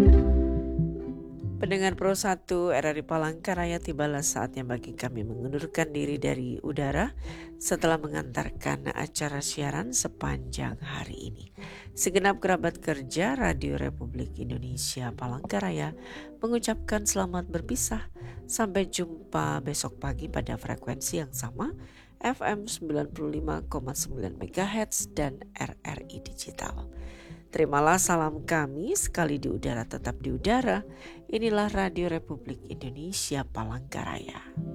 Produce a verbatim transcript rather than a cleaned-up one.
Pendengar Pro satu R R I Palangkaraya, tibalah saatnya bagi kami mengundurkan diri dari udara setelah mengantarkan acara siaran sepanjang hari ini. Segenap kerabat kerja Radio Republik Indonesia Palangkaraya mengucapkan selamat berpisah. Sampai jumpa besok pagi pada frekuensi yang sama, F M sembilan puluh lima koma sembilan MHz dan R R I Digital. Terimalah salam kami, sekali di udara tetap di udara. Inilah Radio Republik Indonesia Palangkaraya.